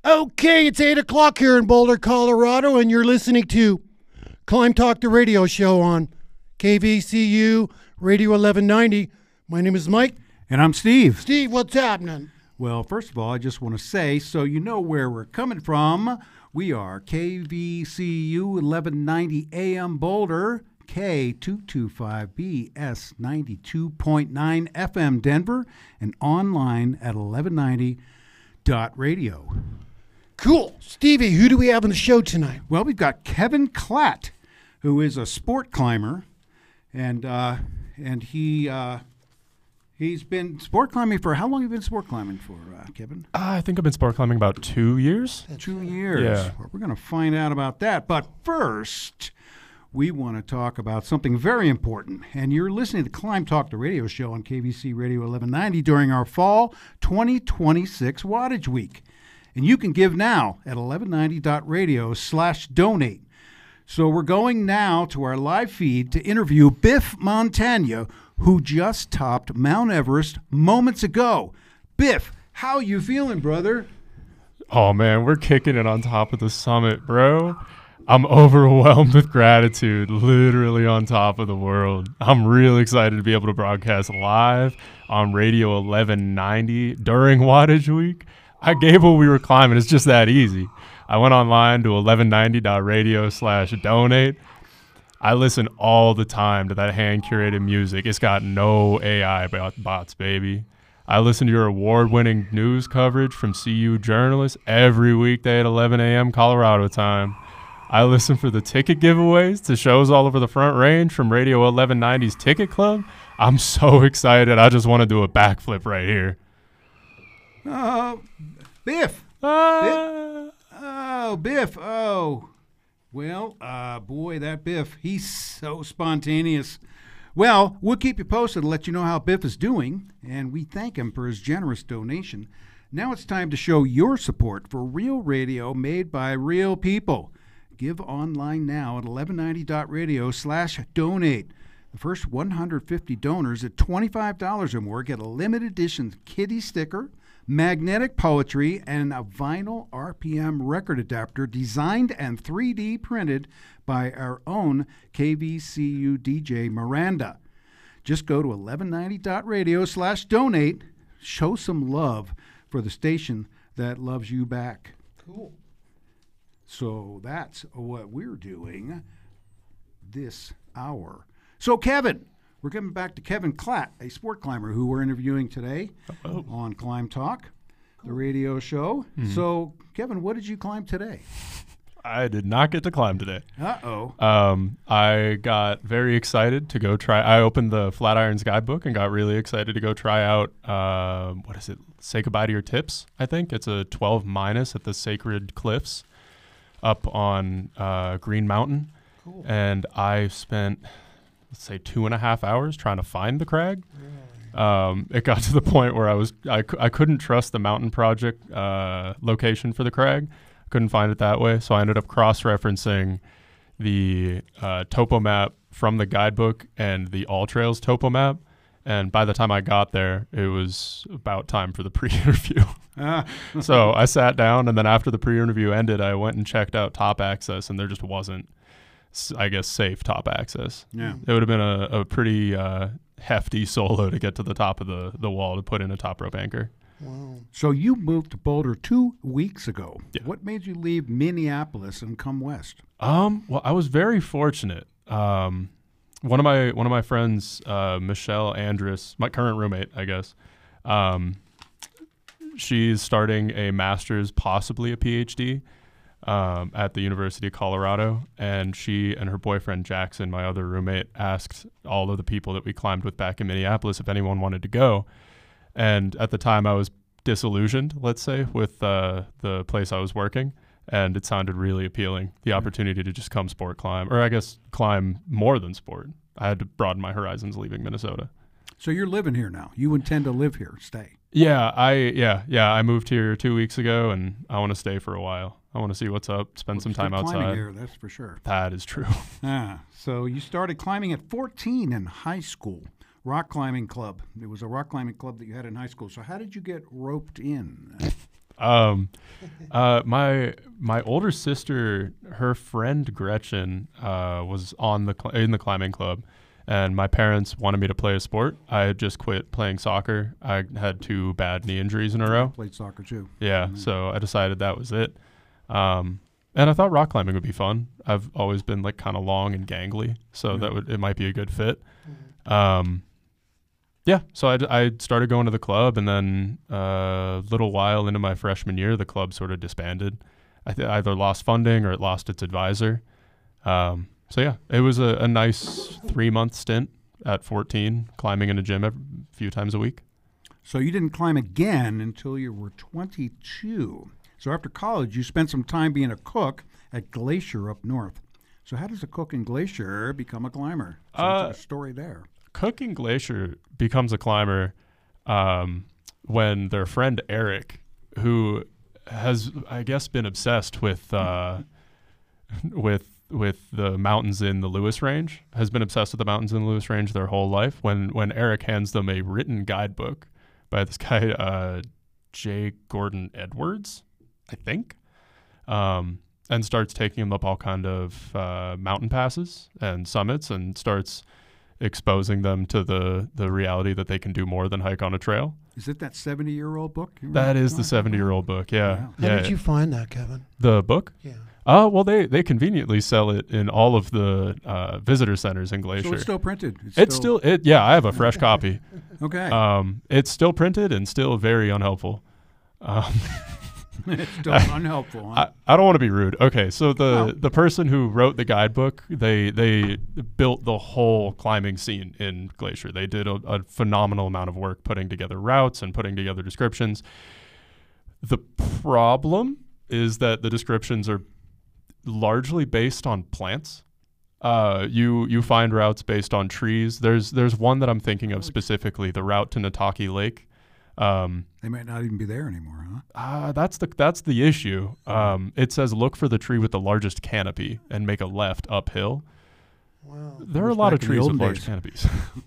Okay, it's 8 o'clock here in Boulder, Colorado, and you're listening to Climb Talk, the radio show on KVCU Radio 1190. My name is Mike. And I'm Steve. Steve, what's happening? Well, first of all, I just want to say, so you know where we're coming from, we are KVCU 1190 AM Boulder, K225BS 92.9 FM Denver, and online at 1190.radio. Cool. Stevie, who do we have on the show tonight? Well, we've got Kevin Klatt, who is a sport climber, and he's been sport climbing for, how long have you been sport climbing for, Kevin? I think I've been sport climbing about 2 years. 2 years. Yeah. Well, we're going to find out about that. But first, we want to talk about something very important. And you're listening to Climb Talk, the radio show on KVC Radio 1190 during our fall 2026 Wattage Week. And you can give now at 1190.radio/donate. So we're going now to our live feed to interview Biff Montagna, who just topped Mount Everest moments ago. Biff, how you feeling, brother? Oh, man, we're kicking it on top of the summit, bro. I'm overwhelmed with gratitude, literally on top of the world. I'm really excited to be able to broadcast live on Radio 1190 during Wattage Week. I gave what we were climbing. It's just that easy. I went online to 1190.radio/donate. I listen all the time to that hand-curated music. It's got no AI bots, baby. I listen to your award-winning news coverage from CU journalists every weekday at 11 a.m. Colorado time. I listen for the ticket giveaways to shows all over the Front Range from Radio 1190's Ticket Club. I'm so excited. I just want to do a backflip right here. Biff. Biff. Oh. Well, boy, that Biff, he's so spontaneous. Well, we'll keep you posted to let you know how Biff is doing, and we thank him for his generous donation. Now it's time to show your support for real radio made by real people. Give online now at 1190.radio/donate. The first 150 donors at $25 or more get a limited edition kitty sticker, magnetic poetry, and a vinyl RPM record adapter designed and 3D printed by our own KVCU DJ Miranda. Just go to 1190.radio/donate. Show some love for the station that loves you back. Cool. So that's what we're doing this hour. So, Kevin, we're coming back to Kevin Klatt, a sport climber who we're interviewing today on Climb Talk, the radio show. Mm-hmm. So, Kevin, what did you climb today? I did not get to climb today. Uh-oh. I got very excited to go try. I opened the Flatirons guidebook and got really excited to go try out, what is it, Say Goodbye to Your Tips, I think. It's a 12 minus at the Sacred Cliffs up on Green Mountain. Cool. And I spent, let's say, 2.5 hours trying to find the crag. Really? It got to the point where I couldn't trust the mountain project location for the crag. Couldn't find it that way, so I ended up cross-referencing the topo map from the guidebook and the All Trails topo map. And by the time I got there, it was about time for the pre-interview. So I sat down, and then after the pre-interview ended, I went and checked out top access, and there just wasn't, I guess, safe top access. Yeah. It would have been a pretty hefty solo to get to the top of the wall to put in a top rope anchor. Wow. So you moved to Boulder 2 weeks ago. Yeah. What made you leave Minneapolis and come west? Well, I was very fortunate. One of my friends, Michelle Andrus, my current roommate, I guess, she's starting a master's, possibly a PhD, at the University of Colorado, and she and her boyfriend Jackson, my other roommate, asked all of the people that we climbed with back in Minneapolis if anyone wanted to go. And at the time, I was disillusioned, let's say, with the place I was working, and it sounded really appealing, the opportunity to just come sport climb, or I guess climb more than sport. I had to broaden my horizons leaving Minnesota. So you're living here now. You intend to live here, stay. Yeah, I moved here 2 weeks ago, and I want to stay for a while. I want to see what's up, spend some time outside. Climbing here, that's for sure. That is true. So you started climbing at 14 in high school. Rock climbing club. It was a rock climbing club that you had in high school. So how did you get roped in? My older sister, her friend Gretchen, was on in the climbing club, and my parents wanted me to play a sport. I had just quit playing soccer. I had 2 bad knee injuries in a row. Played soccer too. Yeah, so I decided that was it. And I thought rock climbing would be fun. I've always been like kind of long and gangly, so it might be a good fit. Yeah, so I started going to the club, and then a little while into my freshman year, the club sort of disbanded. I either lost funding or it lost its advisor. So yeah, it was a nice 3-month stint at 14, climbing in a gym a few times a week. So you didn't climb again until you were 22. So after college, you spent some time being a cook at Glacier up north. So how does a cook in Glacier become a climber? So what's the story there? Cook in Glacier becomes a climber when their friend Eric, who has, I guess, been obsessed with the mountains in the Lewis Range, has been obsessed with the mountains in the Lewis Range their whole life. When Eric hands them a written guidebook by this guy, J. Gordon Edwards, I think, and starts taking them up all kind of mountain passes and summits, and starts exposing them to the reality that they can do more than hike on a trail. Is it that 70-year-old book? That is the 70-year-old book, yeah. How did you find that, Kevin? The book? Yeah. Well, they conveniently sell it in all of the visitor centers in Glacier. So it's still printed? Yeah, I have a fresh copy. Okay. It's still printed and still very unhelpful. It's still unhelpful. Huh? I don't want to be rude. Okay, so the person who wrote the guidebook, they built the whole climbing scene in Glacier. They did a phenomenal amount of work putting together routes and putting together descriptions. The problem is that the descriptions are largely based on plants. You find routes based on trees. There's one that I'm thinking of specifically, the route to Nataki Lake. They might not even be there anymore, huh? That's the issue. It says look for the tree with the largest canopy and make a left uphill. Wow. There are a lot of trees with large canopies.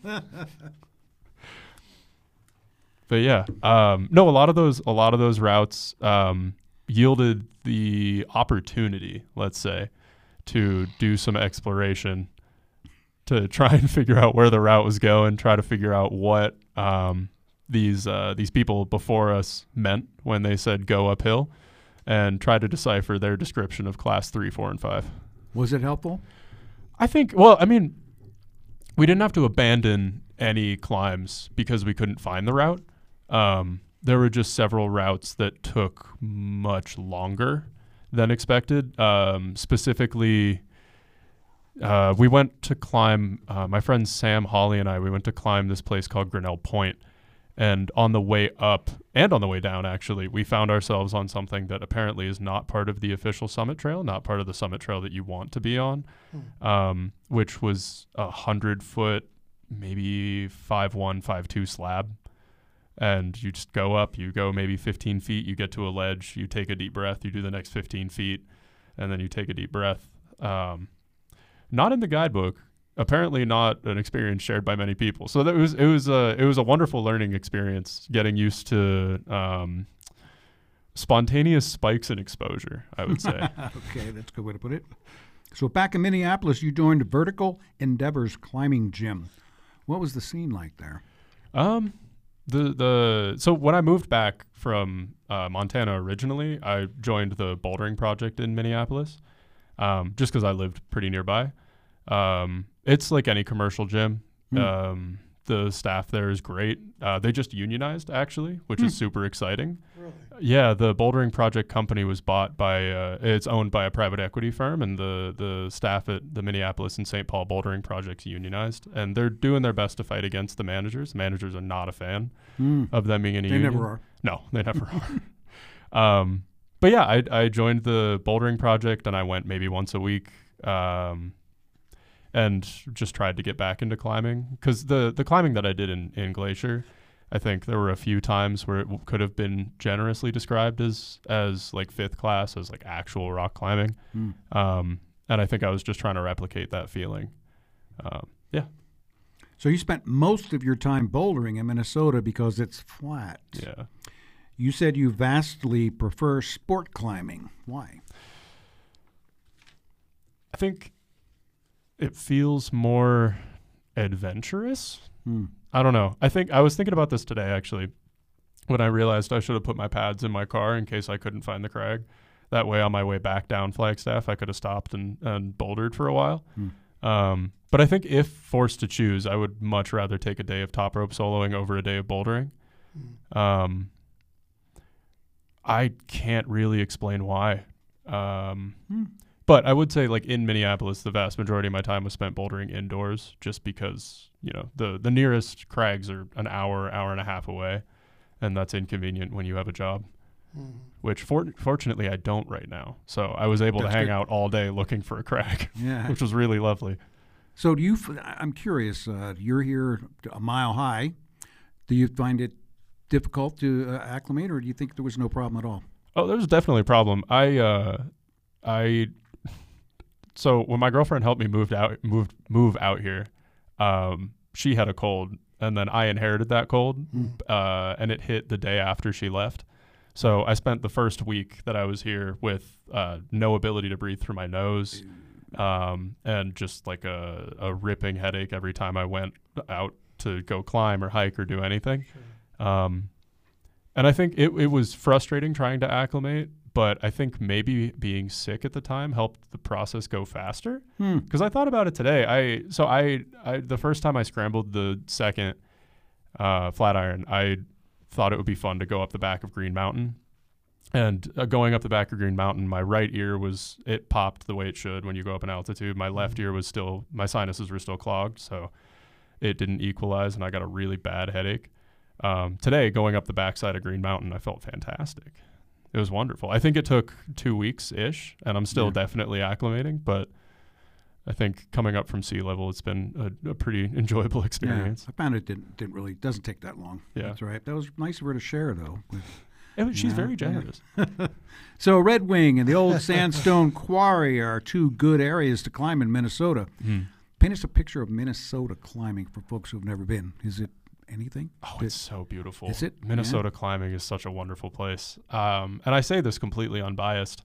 But yeah, no, a lot of those routes yielded the opportunity, let's say, to do some exploration, to try and figure out where the route was going, try to figure out what these people before us meant when they said go uphill, and try to decipher their description of class 3, 4, and 5. Was it helpful? I think, well, I mean, we didn't have to abandon any climbs because we couldn't find the route. There were just several routes that took much longer than expected. Specifically, we went to climb, my friends Sam, Holly, and we went to climb this place called Grinnell Point. And on the way up and on the way down, actually, we found ourselves on something that apparently is not part of the official summit trail, not part of the summit trail that you want to be on, which was 100-foot, maybe 5'1", 5'2" slab. And you just go up, you go maybe 15 feet, you get to a ledge, you take a deep breath, you do the next 15 feet, and then you take a deep breath. Not in the guidebook. Apparently not an experience shared by many people. So it was a wonderful learning experience, getting used to spontaneous spikes in exposure, I would say. Okay, that's a good way to put it. So back in Minneapolis, you joined Vertical Endeavors Climbing Gym. What was the scene like there? So when I moved back from Montana originally, I joined the bouldering project in Minneapolis, just because I lived pretty nearby. It's like any commercial gym. The staff there is great. They just unionized, actually, which is super exciting. Really? Yeah, the bouldering project company was bought by, it's owned by a private equity firm, and the staff at the Minneapolis and St. Paul bouldering projects unionized, and they're doing their best to fight against the managers. The managers are not a fan of them being in a union. They never are. No, they never are. But yeah, I joined the bouldering project, and I went maybe once a week, and just tried to get back into climbing, because the climbing that I did in Glacier, I think there were a few times where it could have been generously described as like fifth class, as like actual rock climbing. And I think I was just trying to replicate that feeling. Yeah. So you spent most of your time bouldering in Minnesota because it's flat. Yeah. You said you vastly prefer sport climbing. Why? I think it feels more adventurous. I don't know. I was thinking about this today, actually, when I realized I should have put my pads in my car in case I couldn't find the crag. That way, on my way back down Flagstaff, I could have stopped and bouldered for a while. But I think if forced to choose, I would much rather take a day of top rope soloing over a day of bouldering. I can't really explain why. But I would say, like, in Minneapolis, the vast majority of my time was spent bouldering indoors just because, you know, the nearest crags are an hour and a half away, and that's inconvenient when you have a job, which fortunately I don't right now. So I was able to hang out all day looking for a crag, which was really lovely. So I'm curious, you're here a mile high. Do you find it difficult to acclimate, or do you think there was no problem at all? Oh, there was definitely a problem. So when my girlfriend helped me move out here, she had a cold, and then I inherited that cold, and it hit the day after she left. So I spent the first week that I was here with no ability to breathe through my nose, and just like a ripping headache every time I went out to go climb or hike or do anything. Sure. And I think it was frustrating trying to acclimate, but I think maybe being sick at the time helped the process go faster. Because I thought about it today. The first time I scrambled the second Flatiron, I thought it would be fun to go up the back of Green Mountain. And going up the back of Green Mountain, my right ear it popped the way it should when you go up in altitude. My left ear my sinuses were still clogged, so it didn't equalize, and I got a really bad headache. Today, going up the backside of Green Mountain, I felt fantastic. It was wonderful. I think it took 2 weeks-ish, and I'm still definitely acclimating, but I think coming up from sea level, it's been a pretty enjoyable experience. Yeah, I found it doesn't take that long. Yeah. That's right. That was nice of her to share, though. She's very generous. Yeah. So Red Wing and the Old Sandstone Quarry are two good areas to climb in Minnesota. Paint us a picture of Minnesota climbing for folks who've never been. Is it anything? Oh, it's so beautiful. Is it? Minnesota climbing is such a wonderful place. And I say this completely unbiased.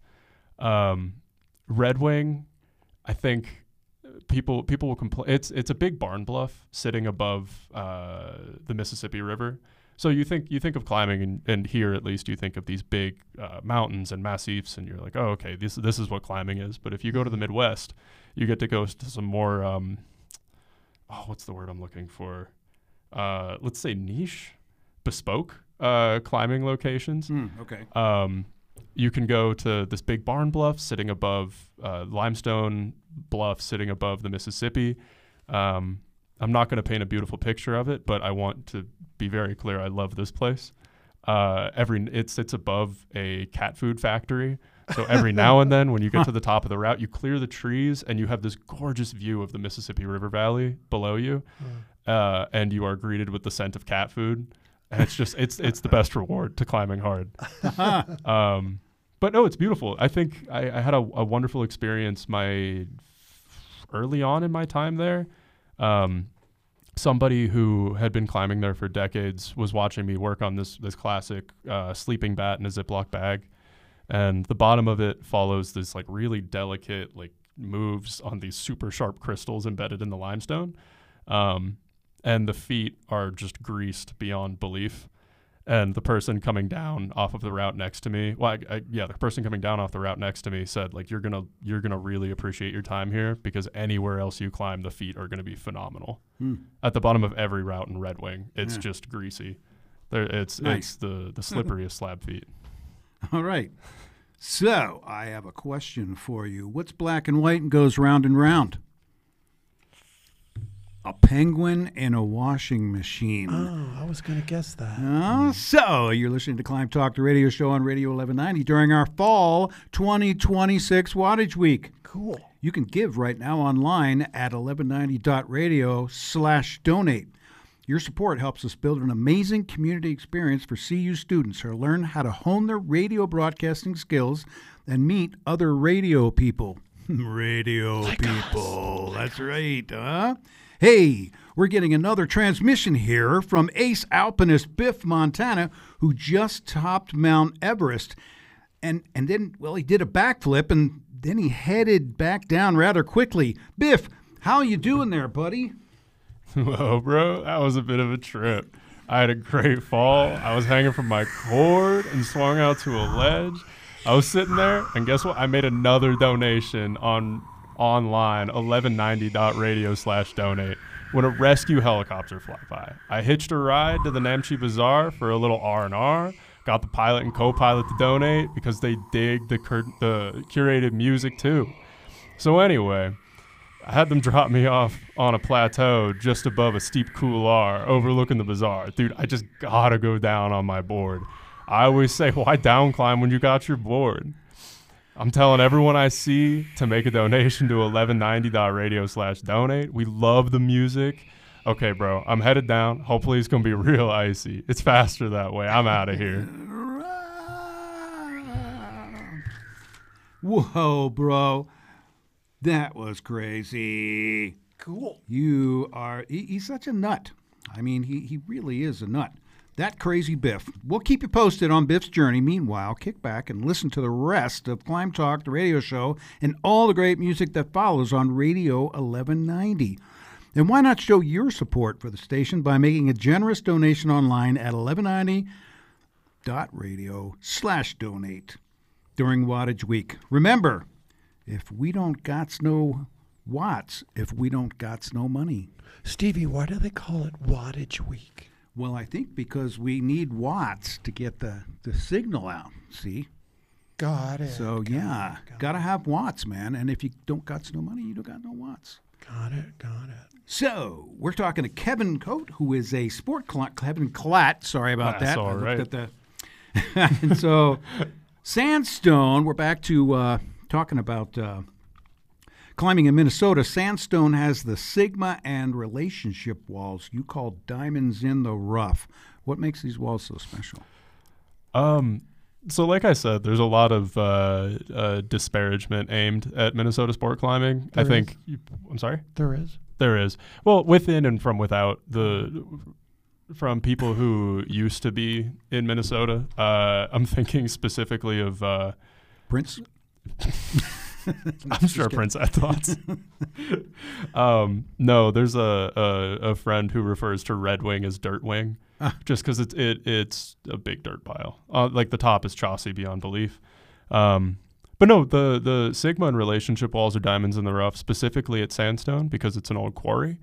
Red Wing, I think people will complain. It's a big barn bluff sitting above the Mississippi River. So you think of climbing, and here at least you think of these big mountains and massifs, and you're like, oh, okay, this is what climbing is. But if you go to the Midwest, you get to go to some more, what's the word I'm looking for? Let's say niche, bespoke climbing locations. Okay. You can go to this big barn bluff sitting above limestone bluff sitting above the Mississippi. I'm not going to paint a beautiful picture of it, but I want to be very clear. I love this place. It sits above a cat food factory. So every now and then when you get to the top of the route, you clear the trees and you have this gorgeous view of the Mississippi River Valley below you. And you are greeted with the scent of cat food. And it's just, it's the best reward to climbing hard. But no, it's beautiful. I think I had a wonderful experience early on in my time there. Somebody who had been climbing there for decades was watching me work on this classic sleeping bat in a Ziploc bag. And the bottom of it follows this like really delicate like moves on these super sharp crystals embedded in the limestone. And the feet are just greased beyond belief. And the person coming down off of the route next to me, the person coming down off the route next to me said, like, you're gonna really appreciate your time here because anywhere else you climb, the feet are gonna be phenomenal. At the bottom of every route in Red Wing, it's just greasy. It's the slipperiest slab feet. All right. So I have a question for you. What's black and white and goes round and round? A penguin in a washing machine. Oh, I was going to guess that. So you're listening to Climb Talk, the radio show on Radio 1190 during our fall 2026 Wattage Week. Cool. You can give right now online at 1190.radio/donate. Your support helps us build an amazing community experience for CU students who learn how to hone their radio broadcasting skills and meet other radio people. Radio like people. Us. That's right, huh? Hey, we're getting another transmission here from ace alpinist Biff Montana, who just topped Mount Everest. And then, well, he did a backflip, and then he headed back down rather quickly. Biff, how you doing there, buddy? Whoa, bro, that was a bit of a trip. I had a great fall. I was hanging from my cord and swung out to a ledge. I was sitting there, and guess what? I made another donation online, 1190.radio/donate, when a rescue helicopter flew by. I hitched a ride to the Namche Bazaar for a little R&R, got the pilot and co-pilot to donate because they dig the curated music too. So anyway, I had them drop me off on a plateau just above a steep couloir overlooking the bazaar. Dude, I just gotta go down on my board. I always say, why down climb when you got your board? I'm telling everyone I see to make a donation to 1190.radio/donate. We love the music. Okay, bro, I'm headed down. Hopefully it's going to be real icy. It's faster that way. I'm out of here. Whoa, bro. That was crazy. Cool. He's such a nut. I mean, he really is a nut. That crazy Biff. We'll keep you posted on Biff's journey. Meanwhile, kick back and listen to the rest of Climb Talk, the radio show, and all the great music that follows on Radio 1190. And why not show your support for the station by making a generous donation online at 1190.radio/donate during Wattage Week. Remember, if we don't gots no watts, if we don't gots no money. Stevie, why do they call it Wattage Week? Well, I think because we need watts to get the signal out, see? Got it. So, got to have watts, man. And if you don't got no money, you don't got no watts. Got it. So, we're talking to Kevin Coate, who is a Kevin Klatt, sorry about That's that. all right. And so, Sandstone, we're back to talking about climbing in Minnesota. Sandstone has the Sigma and relationship walls you call diamonds in the rough. What makes these walls so special? So like I said, there's a lot of disparagement aimed at Minnesota sport climbing. I'm sorry? There is. There is. Well, within and from without, from people who used to be in Minnesota. I'm thinking specifically of Prince? I'm sure Prince had thoughts. No, there's a friend who refers to Red Wing as Dirt Wing, just because it's a big dirt pile. Like the top is chossy beyond belief. But no, the Sigma and relationship walls are diamonds in the rough, specifically at Sandstone because it's an old quarry.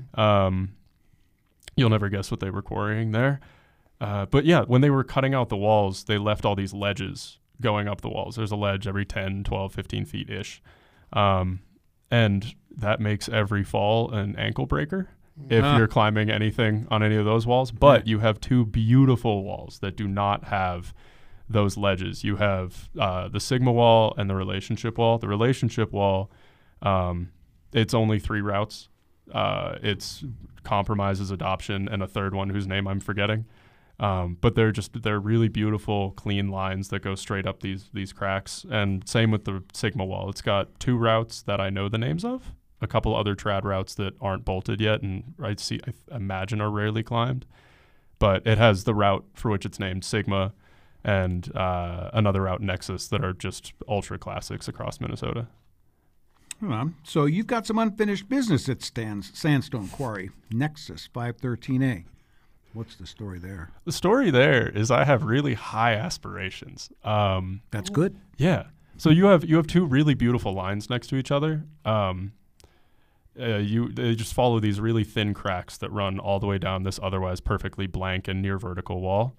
You'll never guess what they were quarrying there. But yeah, when they were cutting out the walls, they left all these ledges going up the walls. There's a ledge every 10, 12, 15 feet-ish. And that makes every fall an ankle breaker if you're climbing anything on any of those walls. But you have two beautiful walls that do not have those ledges. You have the Sigma wall and the relationship wall. The relationship wall, it's only 3 routes. It's compromises, adoption, and a third one whose name I'm forgetting. But they're really beautiful, clean lines that go straight up these cracks. And same with the Sigma wall. It's got 2 routes that I know the names of, a couple other trad routes that aren't bolted yet, and I imagine are rarely climbed. But it has the route for which it's named Sigma, and another route Nexus that are just ultra classics across Minnesota. So you've got some unfinished business at Sandstone Quarry, Nexus 513A. What's the story there? The story there is I have really high aspirations. That's good. Yeah. So you have 2 really beautiful lines next to each other. They just follow these really thin cracks that run all the way down this otherwise perfectly blank and near vertical wall.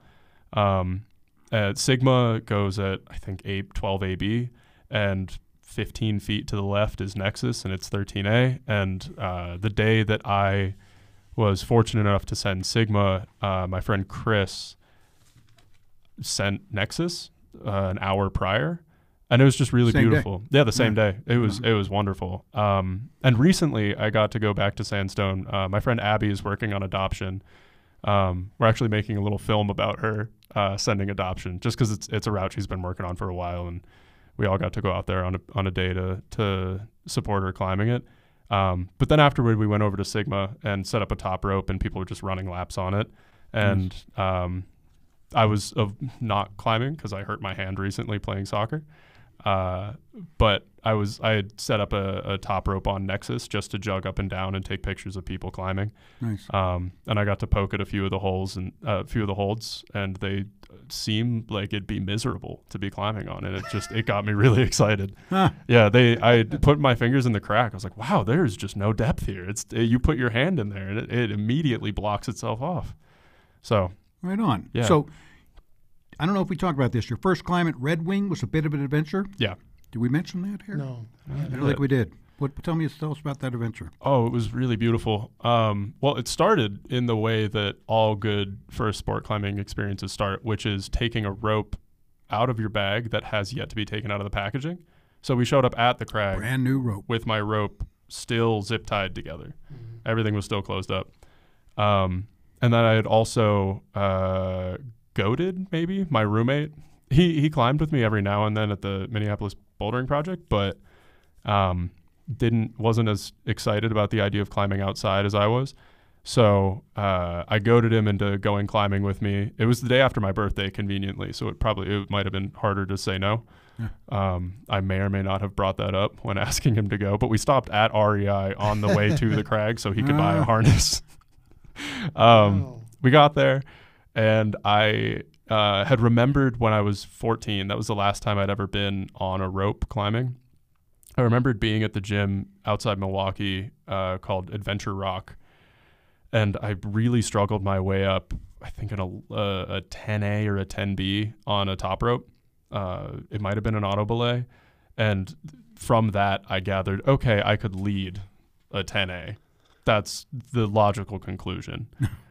Sigma goes at, I think, 12 AB, and 15 feet to the left is Nexus, and it's 13A. And the day that I was fortunate enough to send Sigma, my friend Chris sent Nexus an hour prior, and it was just really beautiful. Yeah, the same day. It was wonderful. And recently I got to go back to Sandstone. My friend Abby is working on adoption. We're actually making a little film about her sending adoption, just because it's a route she's been working on for a while, and we all got to go out there on a day to support her climbing it. But then afterward, we went over to Sigma and set up a top rope, and people were just running laps on it. And I was not climbing because I hurt my hand recently playing soccer. But I had set up a top rope on Nexus just to jog up and down and take pictures of people climbing. Nice. And I got to poke at a few of the holes and a few of the holds, and they seemed like it'd be miserable to be climbing on, and it got me really excited. Huh. Yeah, I put my fingers in the crack. I was like, wow, there's just no depth here. You put your hand in there, and it immediately blocks itself off. So Right on. Yeah. So I don't know if we talked about this. Your first climb at Red Wing was a bit of an adventure. yeah. Did we mention that here? No. I don't think we did. Tell us about that adventure. Oh, it was really beautiful. Well, it started in the way that all good first sport climbing experiences start, which is taking a rope out of your bag that has yet to be taken out of the packaging. So we showed up at the crag Brand new rope. with my rope still zip tied together. Everything was still closed up. And then I had also goaded maybe my roommate. He climbed with me every now and then at the Minneapolis Bouldering Project, but wasn't as excited about the idea of climbing outside as I was. So I goaded him into going climbing with me. It was the day after my birthday, conveniently, so it might have been harder to say no. Yeah. I may or may not have brought that up when asking him to go, but we stopped at REI on the way to the crag so he could buy a harness. We got there, and I had remembered when I was 14, that was the last time I'd ever been on a rope climbing. I remembered being at the gym outside Milwaukee called Adventure Rock, and I really struggled my way up, I think in a 10A or a 10B on a top rope. It might have been an auto belay. And from that, I gathered, okay, I could lead a 10A. That's the logical conclusion.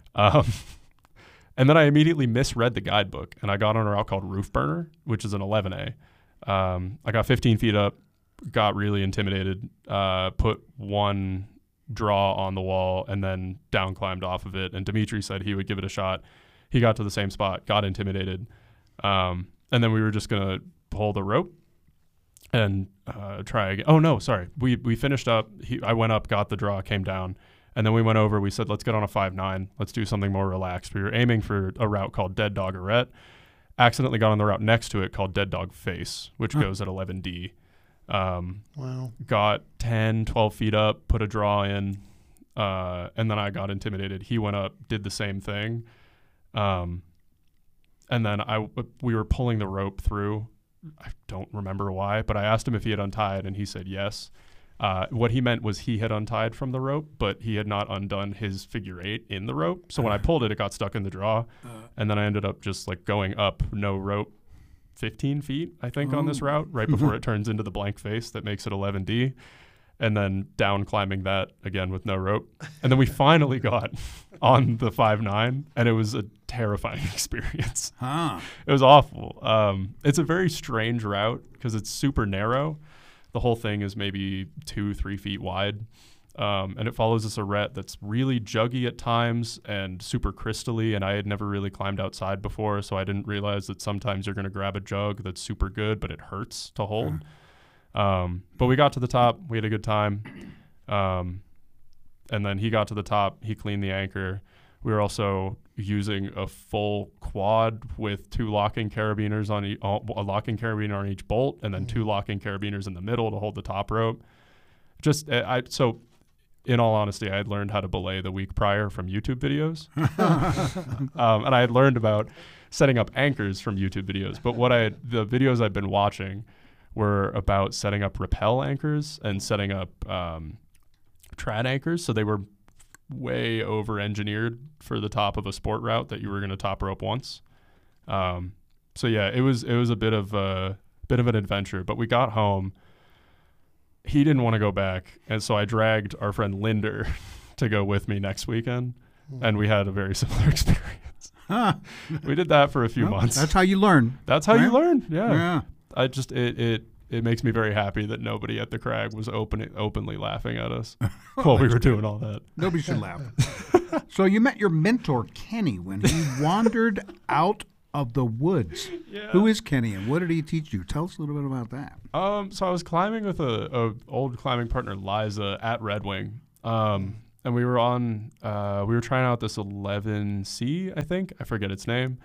And then I immediately misread the guidebook, and I got on a route called Roof Burner, which is an 11A. I got 15 feet up, got really intimidated, put one draw on the wall, and then down climbed off of it. And Dimitri said he would give it a shot. He got to the same spot, got intimidated. And then we were just going to pull the rope and try again. Oh, no, sorry. We finished up. I went up, got the draw, came down. And then we went over, we said, let's get on a 5.9. Let's do something more relaxed. We were aiming for a route called Dead Dog Arrête. Accidentally got on the route next to it called Dead Dog Face, which goes at 11D. Wow. Got 10, 12 feet up, put a draw in, and then I got intimidated. He went up, did the same thing. And then we were pulling the rope through. I don't remember why, but I asked him if he had untied, and he said yes. What he meant was he had untied from the rope, but he had not undone his figure 8 in the rope. So when I pulled it, it got stuck in the draw. And then I ended up just like going up, no rope, 15 feet, I think, on this route, right before it turns into the blank face that makes it 11D. And then down climbing that again with no rope. And then we finally got on the 5.9, and it was a terrifying experience. It was awful. It's a very strange route because it's super narrow. The whole thing is maybe 2-3 feet wide, and it follows this arête that's really juggy at times and super crystally, and I had never really climbed outside before, so I didn't realize that sometimes you're going to grab a jug that's super good, but it hurts to hold. But we got to the top. We had a good time, and then he got to the top. He cleaned the anchor. We were also using a full quad with 2 locking carabiners on a locking carabiner on each bolt, and then 2 locking carabiners in the middle to hold the top rope. So in all honesty, I had learned how to belay the week prior from YouTube videos. And I had learned about setting up anchors from YouTube videos. But the videos I'd been watching were about setting up rappel anchors and setting up trad anchors. So they were way over engineered for the top of a sport route that you were going to top rope once. So yeah, it was a bit of an adventure, but we got home. He didn't want to go back, and so I dragged our friend Linder to go with me next weekend, and we had a very similar experience. We did that for a few months. That's how you learn. That's how you learn. Yeah. I just it makes me very happy that nobody at the crag was openly laughing at us while we were doing all that. Nobody should laugh. So you met your mentor, Kenny, when he wandered out of the woods. Yeah. Who is Kenny, and what did he teach you? Tell us a little bit about that. So I was climbing with a old climbing partner, Liza, at Red Wing. And we were trying out this 11C, I think. I forget its name.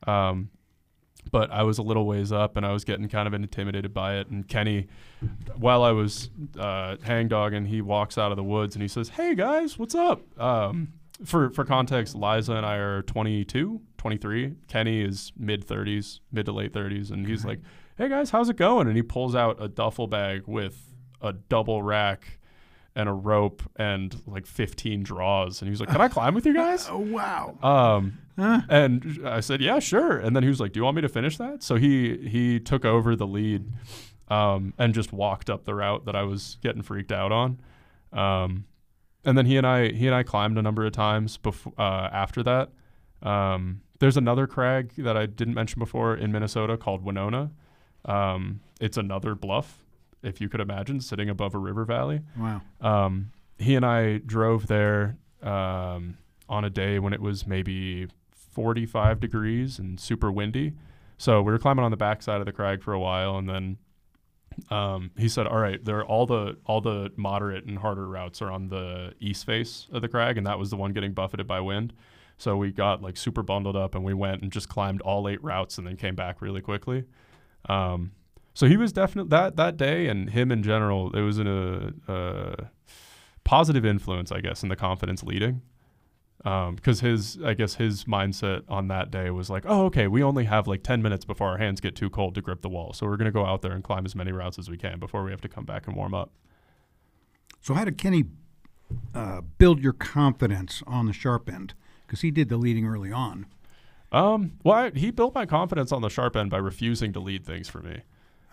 But I was a little ways up, and I was getting kind of intimidated by it. And Kenny, while I was hangdogging, he walks out of the woods and he says, "Hey guys, what's up?" For context, Liza and I are 22, 23. Kenny is mid to late 30s, and he's like, "Hey guys, how's it going?" And he pulls out a duffel bag with a double rack and a rope and like 15 draws, and he was like, "Can I climb with you guys?" Oh wow. And I said, "Yeah, sure." And then he was like, "Do you want me to finish that?" So he took over the lead, and just walked up the route that I was getting freaked out on. And then he and I climbed a number of times after that. There's another crag that I didn't mention before in Minnesota called Winona. It's another bluff, if you could imagine, sitting above a river valley. Wow. He and I drove there on a day when it was maybe 45 degrees and super windy. So we were climbing on the backside of the crag for a while, and then he said, "All right, all the moderate and harder routes are on the east face of the crag," and that was the one getting buffeted by wind. So we got like super bundled up, and we went and just climbed all 8 routes, and then came back really quickly. So he was definitely that day, and him in general, it was a positive influence, I guess, in the confidence leading. Because his mindset on that day was like, "Oh, okay, we only have like 10 minutes before our hands get too cold to grip the wall. So we're going to go out there and climb as many routes as we can before we have to come back and warm up." So how did Kenny build your confidence on the sharp end? Because he did the leading early on. He built my confidence on the sharp end by refusing to lead things for me.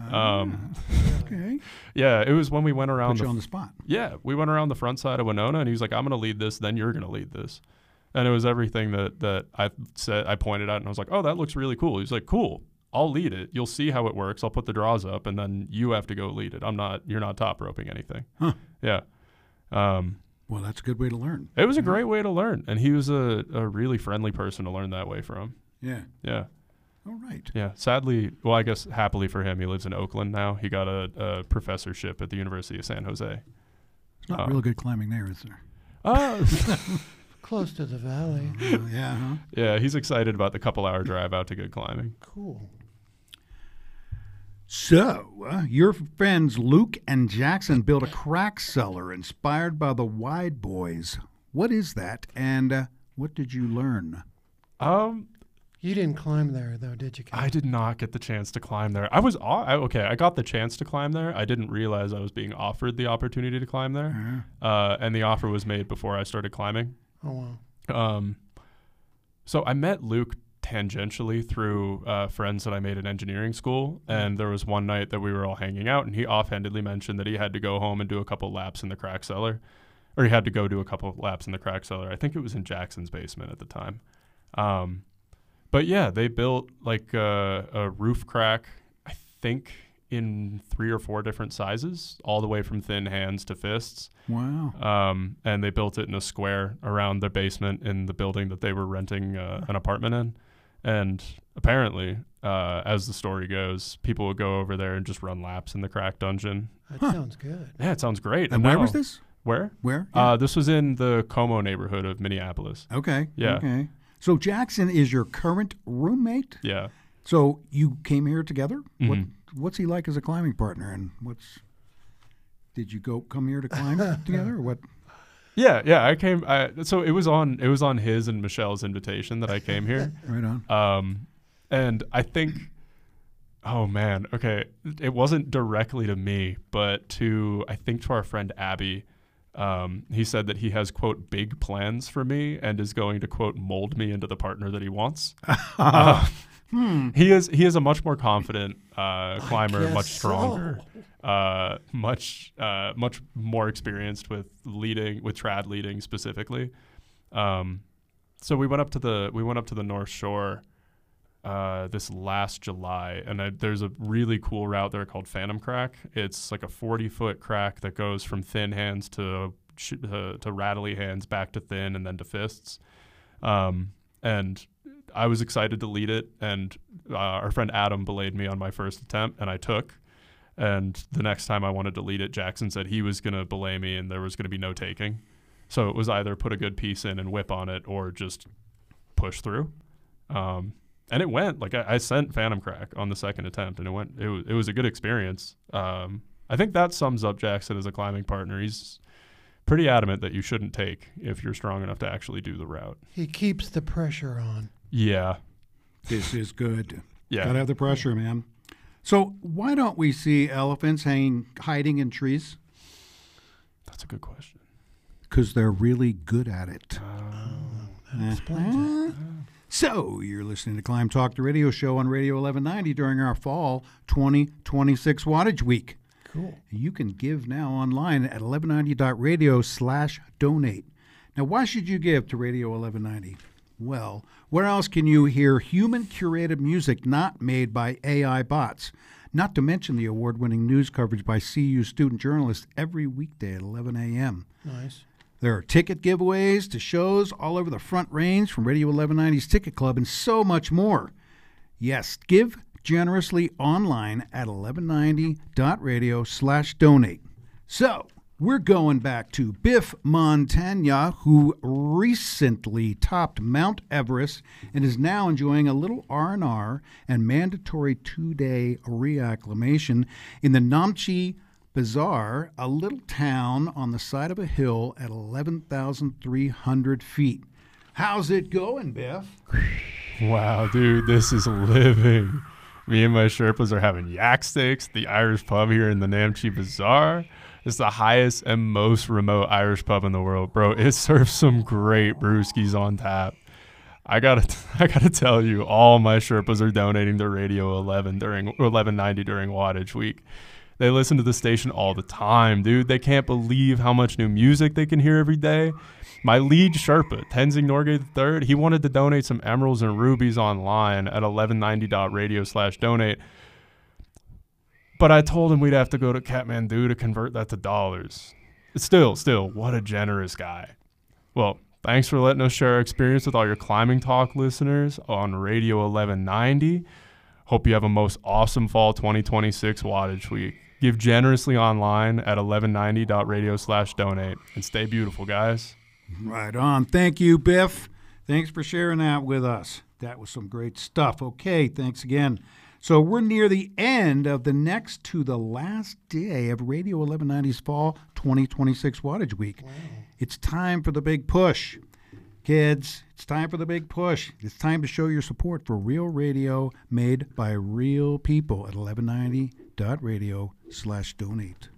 Okay. Yeah, it was when we went around. Put you on the spot. Yeah, we went around the front side of Winona, and he was like, "I'm going to lead this, then you're going to lead this." And it was everything that I said. I pointed out, and I was like, "Oh, that looks really cool." He's like, "Cool, I'll lead it. You'll see how it works. I'll put the draws up, and then you have to go lead it. You're not top roping anything." Huh. Yeah. Well, that's a good way to learn. It was a great way to learn, and he was a really friendly person to learn that way from. Yeah. Yeah. All right. Yeah. Sadly, well, I guess happily for him, he lives in Oakland now. He got a professorship at the University of San Jose. It's not real good climbing there, is there? Close to the valley. Yeah. Huh? Yeah, he's excited about the couple-hour drive out to good climbing. Cool. So, your friends Luke and Jackson built a crack cellar inspired by the Wide Boys. What is that, and what did you learn? You didn't climb there, though, did you, Ken? I did not get the chance to climb there. I got the chance to climb there. I didn't realize I was being offered the opportunity to climb there, and the offer was made before I started climbing. Oh, wow. So I met Luke tangentially through friends that I made at engineering school, and there was one night that we were all hanging out, and he offhandedly mentioned that he had to go home and do a couple laps in the crack cellar, or he had to go do a couple laps in the crack cellar. I think it was in Jackson's basement at the time. But yeah, they built like a roof crack, I think in 3 or 4 different sizes, all the way from thin hands to fists. Wow. And they built it in a square around their basement in the building that they were renting an apartment in. And apparently, as the story goes, people would go over there and just run laps in the crack dungeon. That sounds good. Yeah, it sounds great. And where was this? Where? Where? Yeah. This was in the Como neighborhood of Minneapolis. Okay. Yeah. Okay. So Jackson is your current roommate? Yeah. So you came here together? Mm-hmm. What's he like as a climbing partner? And did you come here to climb together or what? Yeah. I came. So it was on his and Michelle's invitation that I came here. Right on. And I think, oh man, okay, it wasn't directly to me, but to our friend Abby. He said that he has, quote, big plans for me and is going to, quote, mold me into the partner that he wants. He is a much more confident climber, much stronger, much more experienced with trad leading specifically. So we went up to the North Shore this last July, and there's a really cool route there called Phantom Crack. It's like a 40-foot crack that goes from thin hands to rattly hands, back to thin, and then to fists. And I was excited to lead it, and our friend Adam belayed me on my first attempt, and I took. And the next time I wanted to lead it, Jackson said he was going to belay me, and there was going to be no taking. So it was either put a good piece in and whip on it, or just push through. And it went. Like I sent Phantom Crack on the second attempt, and it went. It was a good experience. I think that sums up Jackson as a climbing partner. He's pretty adamant that you shouldn't take if you're strong enough to actually do the route. He keeps the pressure on. Yeah. This is good. Yeah. Gotta have the pressure, man. So why don't we see elephants hiding in trees? That's a good question. Because they're really good at it. That explains it. So you're listening to Climb Talk, the radio show on Radio 1190 during our fall 2026 Wattage Week. Cool. You can give now online at 1190.radio/donate. Now, why should you give to Radio 1190? Well, where else can you hear human-curated music not made by AI bots? Not to mention the award-winning news coverage by CU student journalists every weekday at 11 a.m. Nice. There are ticket giveaways to shows all over the Front Range from Radio 1190's Ticket Club and so much more. Yes, give generously online at 1190.radio/donate. So, we're going back to Biff Montagna, who recently topped Mount Everest and is now enjoying a little R&R and mandatory 2-day reacclimation in the Namche Bazaar, a little town on the side of a hill at 11,300 feet. How's it going, Biff? Wow, dude, this is living. Me and my Sherpas are having yak steaks at the Irish pub here in the Namche Bazaar. It's the highest and most remote Irish pub in the world, bro. It serves some great brewskis on tap. I gotta tell you, all my Sherpas are donating to Radio 1190 during Wattage Week. They listen to the station all the time, dude. They can't believe how much new music they can hear every day. My lead Sherpa, Tenzing Norgay III, he wanted to donate some emeralds and rubies online at 1190.radio/donate. But I told him we'd have to go to Kathmandu to convert that to dollars. Still, what a generous guy. Well, thanks for letting us share our experience with all your Climbing Talk listeners on Radio 1190. Hope you have a most awesome fall 2026 Wattage Week. Give generously online at 1190.radio/donate. And stay beautiful, guys. Right on. Thank you, Biff. Thanks for sharing that with us. That was some great stuff. Okay, thanks again. So we're near the end of the next to the last day of Radio 1190's Fall 2026 Wattage Week. Wow. It's time for the big push. Kids, it's time for the big push. It's time to show your support for real radio made by real people at 1190.radio/donate.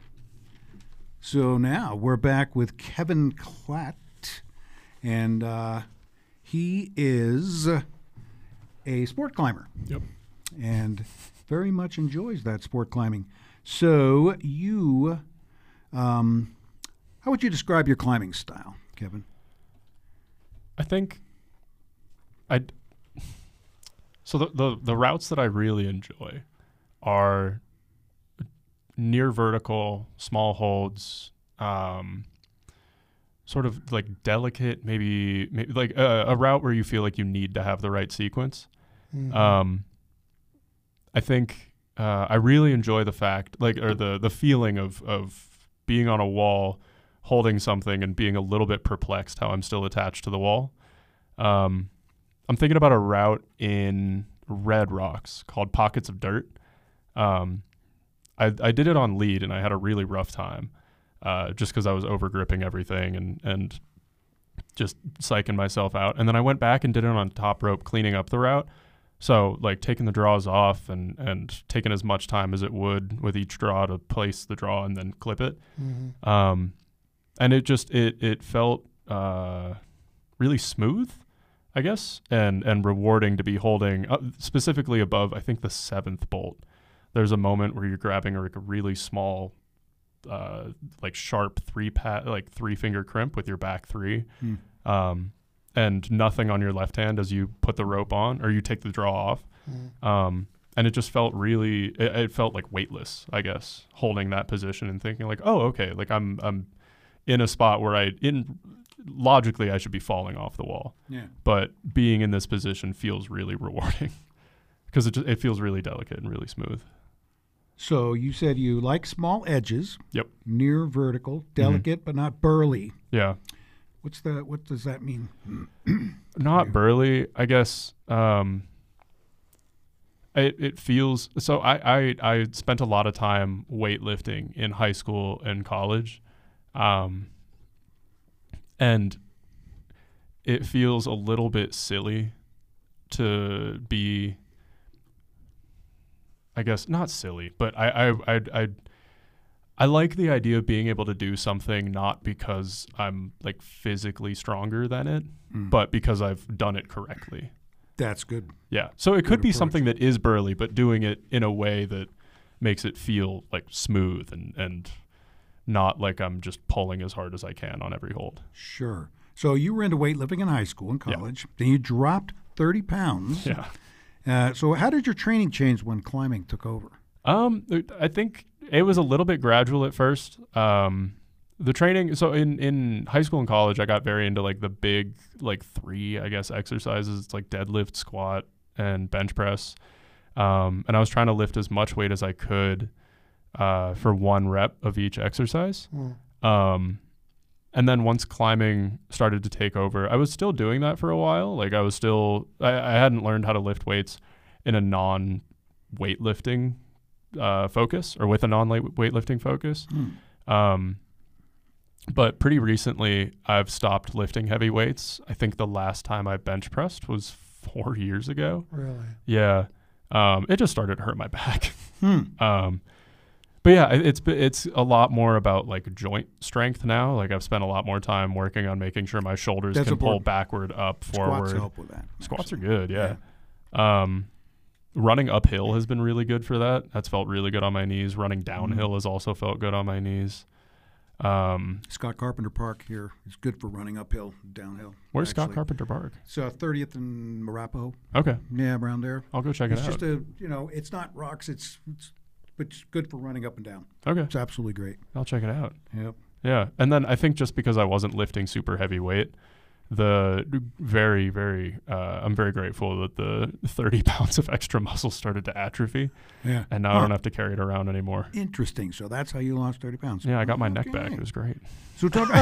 So now we're back with Kevin Klatt, and he is a sport climber. Yep. And very much enjoys that sport climbing. So you, how would you describe your climbing style, Kevin? I think so the routes that I really enjoy are near vertical, small holds, sort of like delicate, maybe like a route where you feel like you need to have the right sequence. Mm-hmm. I think I really enjoy the fact, the feeling of being on a wall, holding something and being a little bit perplexed how I'm still attached to the wall. I'm thinking about a route in Red Rocks called Pockets of Dirt. I did it on lead and I had a really rough time just because I was over gripping everything and just psyching myself out. And then I went back and did it on top rope, cleaning up the route. So like taking the draws off and taking as much time as it would with each draw to place the draw and then clip it. Mm-hmm. And it felt really smooth, I guess, and rewarding to be holding specifically above, I think, the 7th bolt. There's a moment where you're grabbing a really small, sharp 3-finger crimp with your back 3. And nothing on your left hand as you put the rope on or you take the draw off. And it just felt really, it felt like weightless, I guess, holding that position and thinking like, oh, okay, like I'm in a spot where logically I should be falling off the wall. Yeah. But being in this position feels really rewarding because it feels really delicate and really smooth. So you said you like small edges. Yep. Near vertical, delicate, but not burly. Yeah. What does that mean? Not burly, I guess. It feels so. I spent a lot of time weightlifting in high school and college, and it feels a little bit silly to be, I guess not silly, but I like the idea of being able to do something not because I'm like physically stronger than it, but because I've done it correctly. That's good. Yeah. So it could be approach. something that is burly, but doing it in a way that makes it feel like smooth and not like I'm just pulling as hard as I can on every hold. Sure. So you were into weightlifting in high school and college. Then you dropped 30 pounds. Yeah. So how did your training change when climbing took over? I think it was a little bit gradual at first. The training, so in high school and college, I got very into like the big, like 3, I guess, exercises. It's like deadlift, squat, and bench press. And I was trying to lift as much weight as I could for 1 rep of each exercise. And then once climbing started to take over, I was still doing that for a while. Like I hadn't learned how to lift weights in a non-weightlifting focus or with a non-weightlifting focus. But pretty recently, I've stopped lifting heavy weights. I think the last time I bench pressed was 4 years ago. Really? Yeah. It just started to hurt my back. But yeah, it's a lot more about like joint strength now. Like I've spent a lot more time working on making sure my shoulders can pull backward, up, forward. Squats help with that. Squats are good, yeah. Running uphill has been really good for that. That's felt really good on my knees. Running downhill has also felt good on my knees. Scott Carpenter Park here is good for running uphill, downhill. Where's Scott Carpenter Park? It's 30th and Marapaho. Okay. Yeah, around there. I'll go check it out. It's just it's not rocks. But it's good for running up and down. Okay. It's absolutely great. I'll check it out. Yep. Yeah. And then I think just because I wasn't lifting super heavy weight, I'm very grateful that the 30 pounds of extra muscle started to atrophy. Yeah. And now I don't have to carry it around anymore. Interesting. So that's how you lost 30 pounds. Yeah, I got my neck back. It was great. So talk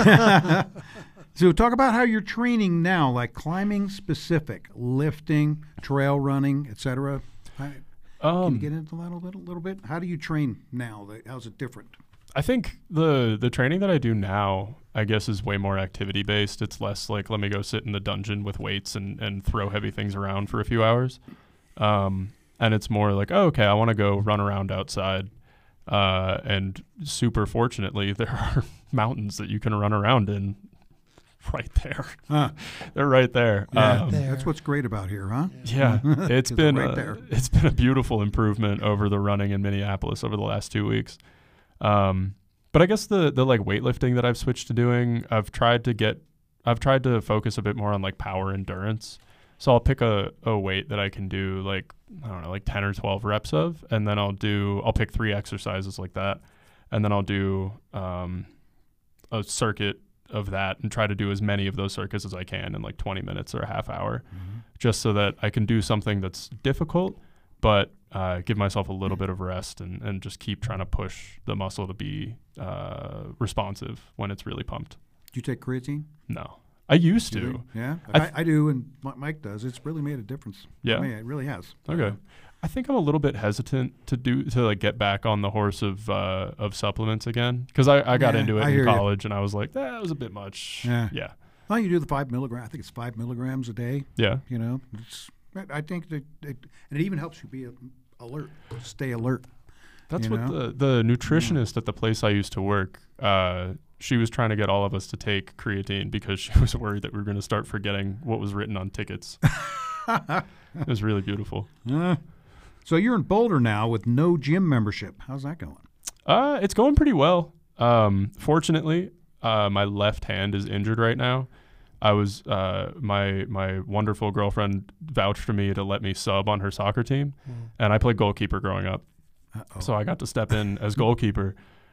about how you're training now, like climbing specific, lifting, trail running, etc. Can you get into that a little bit? How do you train now? How's it different? I think the training that I do now, I guess, is way more activity based. It's less like, let me go sit in the dungeon with weights and throw heavy things around for a few hours. And it's more like, oh, okay, I want to go run around outside. And super fortunately, there are mountains that you can run around in right there. They're right there. Yeah, that's what's great about here, huh? Yeah, it's been right a beautiful improvement over the running in Minneapolis over the last 2 weeks. But I guess the like weightlifting that I've switched to doing, I've tried to focus a bit more on like power endurance. So I'll pick a weight that I can do like, I don't know, like 10 or 12 reps of, and then I'll pick 3 exercises like that. And then I'll do a circuit of that and try to do as many of those circuits as I can in like 20 minutes or a half hour, just so that I can do something that's difficult, but give myself a little bit of rest and just keep trying to push the muscle to be responsive when it's really pumped. Do you take creatine? No. I used to. Yeah, I do, and Mike does. It's really made a difference. Yeah. It really has. Okay. I think I'm a little bit hesitant to like get back on the horse of supplements again, because I got into it in college and I was like, that was a bit much. Yeah. Well, you do the 5 milligrams. I think it's 5 milligrams a day. Yeah. I think that it even helps you be alert, stay alert. That's what the nutritionist at the place I used to work, she was trying to get all of us to take creatine because she was worried that we were going to start forgetting what was written on tickets. It was really beautiful. So you're in Boulder now with no gym membership. How's that going? It's going pretty well. Fortunately, my left hand is injured right now. I was my wonderful girlfriend vouched for me to let me sub on her soccer team, and I played goalkeeper growing up. So I got to step in as goalkeeper,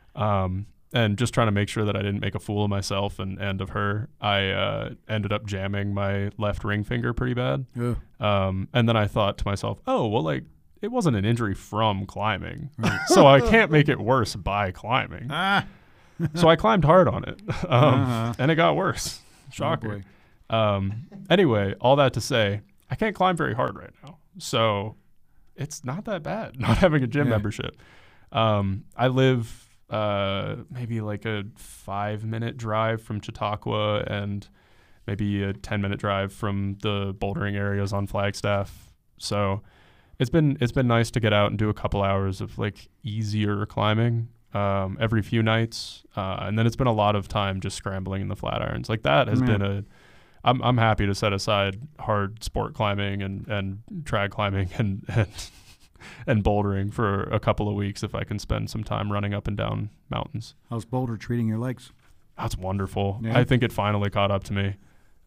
and just trying to make sure that I didn't make a fool of myself and of her. I ended up jamming my left ring finger pretty bad. Yeah. And then I thought to myself, oh, well, like, it wasn't an injury from climbing, so I can't make it worse by climbing. So I climbed hard on it, and it got worse. Shocker. Oh, Anyway, all that to say, I can't climb very hard right now. So it's not that bad not having a gym membership. I live maybe like a 5-minute drive from Chautauqua and maybe a 10-minute drive from the bouldering areas on Flagstaff. So it's been nice to get out and do a couple hours of like easier climbing every few nights, and then it's been a lot of time just scrambling in the Flatirons. Like that has been I'm happy to set aside hard sport climbing and trad climbing and bouldering for a couple of weeks if I can spend some time running up and down mountains. How's Boulder treating your legs? That's wonderful. Yeah. I think it finally caught up to me.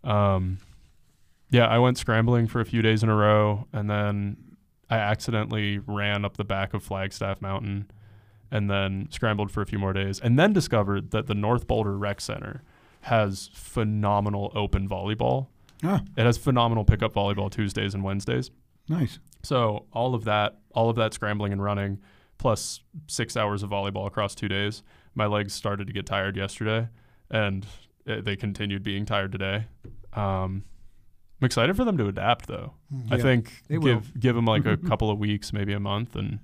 I went scrambling for a few days in a row, and then I accidentally ran up the back of Flagstaff Mountain and then scrambled for a few more days, and then discovered that the North Boulder Rec Center has phenomenal open volleyball. It has phenomenal pickup volleyball Tuesdays and Wednesdays. Nice. So all of that scrambling and running, plus 6 hours of volleyball across 2 days, my legs started to get tired yesterday, and they continued being tired today. I'm excited for them to adapt, though. Yeah, I think give them like a couple of weeks, maybe a month, and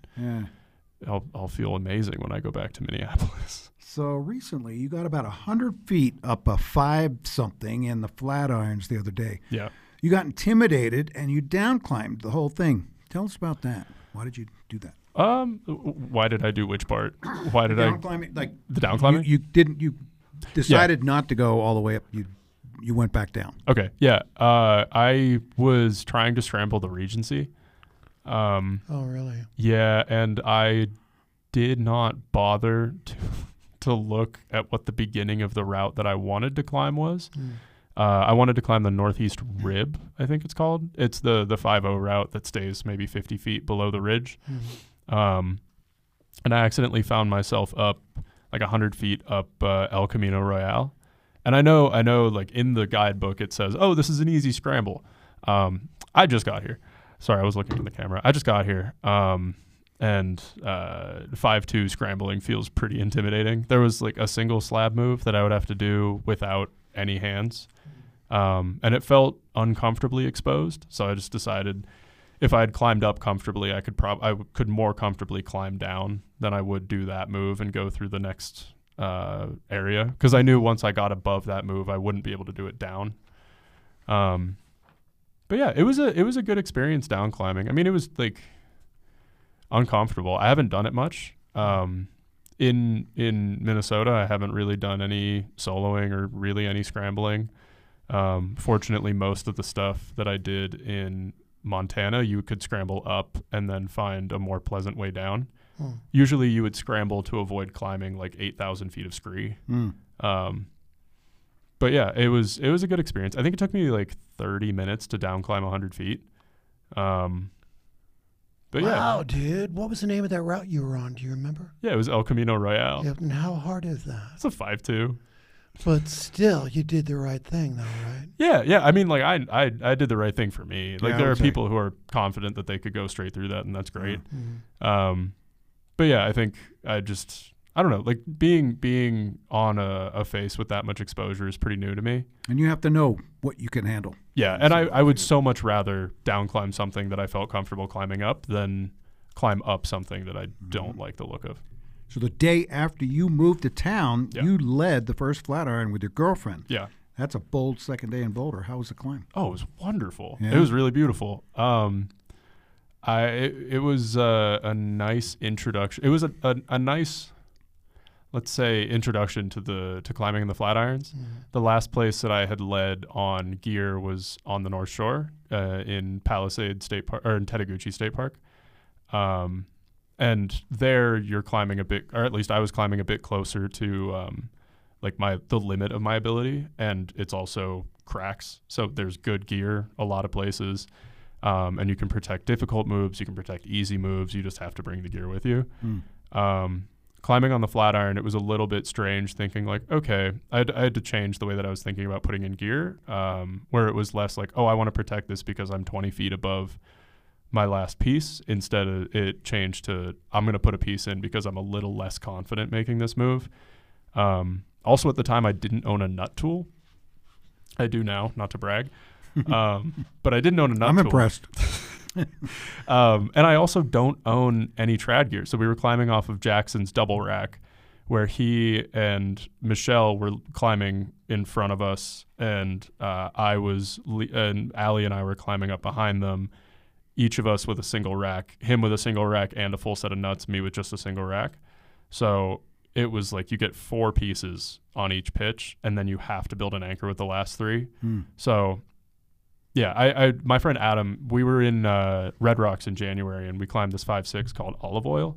I'll feel amazing when I go back to Minneapolis. So recently, you got about 100 feet up a 5-something in the Flatirons the other day. Yeah. You got intimidated and you down climbed the whole thing. Tell us about that. Why did you do that? Why did I do which part? Why did down climbing, like the down climbing? You decided not to go all the way up. You went back down. Okay. Yeah. I was trying to scramble the Regency. Oh, really? Yeah, and I did not bother to look at what the beginning of the route that I wanted to climb was. I wanted to climb the Northeast Rib, I think it's called. It's the 5-0 route that stays maybe 50 feet below the ridge. And I accidentally found myself up like 100 feet up El Camino Royale. And I know like in the guidebook it says, oh, this is an easy scramble. I just got here. Sorry, I was looking at the camera. I just got here. And 5-2 scrambling feels pretty intimidating. There was like a single slab move that I would have to do without any hands. And it felt uncomfortably exposed. So I just decided if I had climbed up comfortably, I could more comfortably climb down than I would do that move and go through the next area. Because I knew once I got above that move, I wouldn't be able to do it down. But yeah, it was a good experience down climbing. I mean, it was like uncomfortable. I haven't done it much. In Minnesota, I haven't really done any soloing or really any scrambling. Fortunately, most of the stuff that I did in Montana, you could scramble up and then find a more pleasant way down. Usually you would scramble to avoid climbing like 8,000 feet of scree. But yeah, it was a good experience. I think it took me like 30 minutes to down climb 100 feet. But wow, yeah. dude. What was the name of that route you were on? Do you remember? Yeah, it was El Camino Royale. Yep. And how hard is that? It's a 5-2. But still, you did the right thing, though, right? Yeah. I mean, like I did the right thing for me. Like Yeah, there are people who are confident that they could go straight through that, and that's great. But yeah, I think I don't know, like being on a face with that much exposure is pretty new to me. And you have to know what you can handle. Yeah, and I would so much rather down climb something that I felt comfortable climbing up than climb up something that I don't like the look of. So the day after you moved to town, Yeah. you led the first Flatiron with your girlfriend. Yeah. That's a bold second day in Boulder. How was the climb? Oh, it was wonderful. Yeah. It was really beautiful. It was a nice introduction. It was a nice, let's say, introduction to climbing in the Flatirons. The last place that I had led on gear was on the North Shore in Palisade State Park, or in Tetaguchi State Park. And there you're climbing a bit, or at least I was climbing a bit closer to like the limit of my ability, and it's also cracks. So there's good gear a lot of places. And you can protect difficult moves, you can protect easy moves, you just have to bring the gear with you. Climbing on the Flatiron, it was a little bit strange thinking like, okay, I had to change the way that I was thinking about putting in gear, where it was less like, oh, I want to protect this because I'm 20 feet above my last piece. Instead of it changed to, I'm going to put a piece in because I'm a little less confident making this move. Also at the time, I didn't own a nut tool. I do now, not to brag. But I didn't own a nut tool. I'm impressed. And I also don't own any trad gear. So we were climbing off of Jackson's double rack, where he and Michelle were climbing in front of us, and and Allie and I were climbing up behind them, each of us with a single rack, him with a single rack and a full set of nuts, me with just a single rack. So it was like you get 4 pieces on each pitch, and then you have to build an anchor with the last 3. So yeah, my friend Adam, we were in Red Rocks in January, and we climbed this 5.6 called Olive Oil.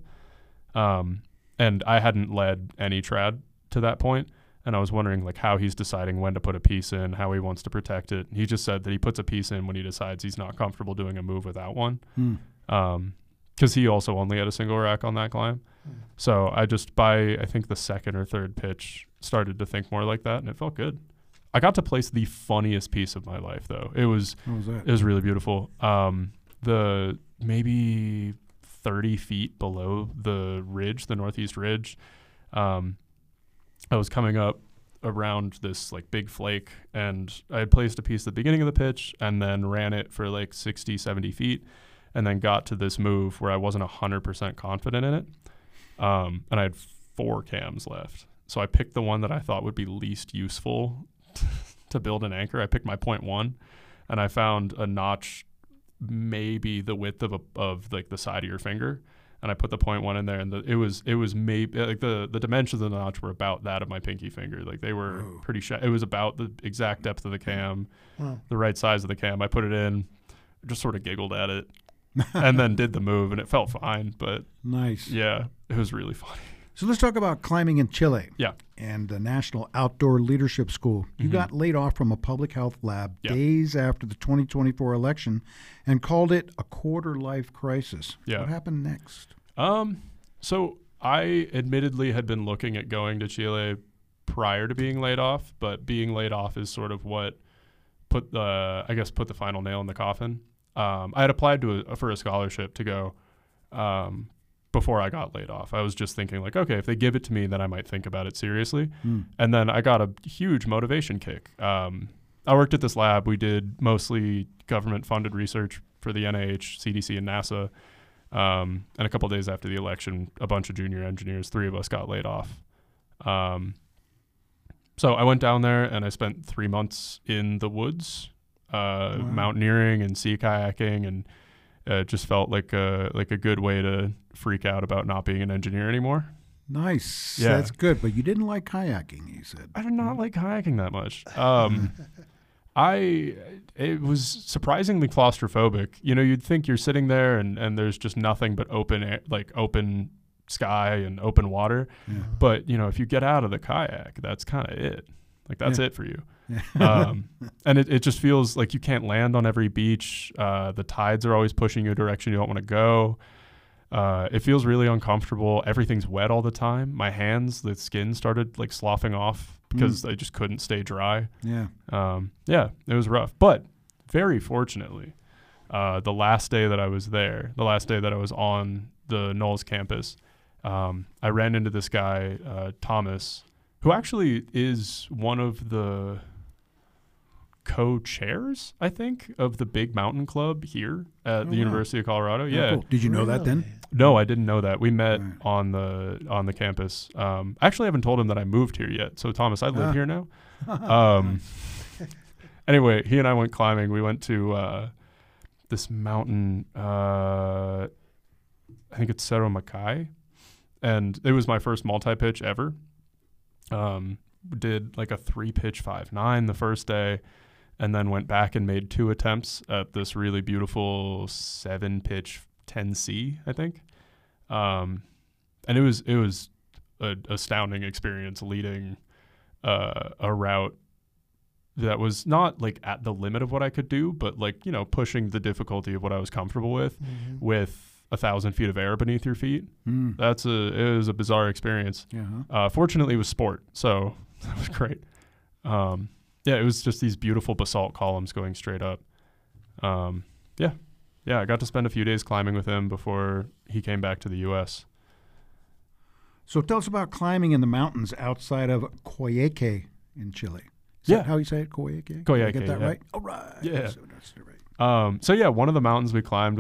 And I hadn't led any trad to that point, and I was wondering like how he's deciding when to put a piece in, how he wants to protect it. He just said that he puts a piece in when he decides he's not comfortable doing a move without one. Because he also only had a single rack on that climb. So I just, by I think the second or third pitch, started to think more like that, and it felt good. I got to place the funniest piece of my life, though. What was that? It was really beautiful. The maybe 30 feet below the ridge, the northeast ridge, I was coming up around this like big flake, and I had placed a piece at the beginning of the pitch and then ran it for like 60, 70 feet, and then got to this move where I wasn't 100% confident in it. And I had 4 cams left. So I picked the one that I thought would be least useful to build an anchor. I picked my 0.1, and I found a notch maybe the width of like the side of your finger, and I put the 0.1 in there, and it was maybe like the dimensions of the notch were about that of my pinky finger. Like they were pretty it was about the exact depth of the cam, the right size of the cam. I put it in, just sort of giggled at it, and then did the move, and it felt fine. But nice. Yeah, it was really funny. So let's talk about climbing in Chile. Yeah. And the National Outdoor Leadership School. You got laid off from a public health lab days after the 2024 election and called it a quarter-life crisis. Yeah. What happened next? So I admittedly had been looking at going to Chile prior to being laid off, but being laid off is sort of what put the final nail in the coffin. I had applied for a scholarship to go before I got laid off. I was just thinking like, okay, if they give it to me, then I might think about it seriously. And then I got a huge motivation kick. I worked at this lab. We did mostly government-funded research for the NIH, CDC, and NASA. And a couple of days after the election, a bunch of junior engineers, 3 of us got laid off. So I went down there and I spent 3 months in the woods, mountaineering and sea kayaking, and it just felt like a good way to freak out about not being an engineer anymore. Nice. Yeah. That's good. But you didn't like kayaking, you said. I did not like kayaking that much. It was surprisingly claustrophobic. You know, you'd think you're sitting there and there's just nothing but open air, like open sky and open water. Yeah. But, you know, if you get out of the kayak, that's kind of it. Like that's it for you. And it just feels like you can't land on every beach. The tides are always pushing you a direction you don't want to go. It feels really uncomfortable. Everything's wet all the time. My hands, the skin started like sloughing off because I just couldn't stay dry. Yeah, it was rough. But very fortunately, the last day that I was there, the last day that I was on the Knowles campus, I ran into this guy, Thomas, who actually is one of the co-chairs, I think, of the Big Mountain Club here at the University of Colorado. Yeah. Cool. Did you know that then? No, I didn't know that. We met on the campus. Actually, I haven't told him that I moved here yet. So, Thomas, I live here now. Anyway, he and I went climbing. We went to this mountain, I think it's Cerro Macay, and it was my first multi-pitch ever. Did like a 3-pitch 5.9 the first day, and then went back and made 2 attempts at this really beautiful 7-pitch 10C, I think. And it was an astounding experience leading a route that was not like at the limit of what I could do, but like, you know, pushing the difficulty of what I was comfortable with 1,000 feet of air beneath your feet. It was a bizarre experience. Fortunately, it was sport, so that was great. It was just these beautiful basalt columns going straight up. I got to spend a few days climbing with him before he came back to the U.S. So tell us about climbing in the mountains outside of Coyhaique in Chile. Is that how you say it? Coyhaique? Coyhaique, Did I get that yeah. right? All right. Yeah. So that's right. One of the mountains we climbed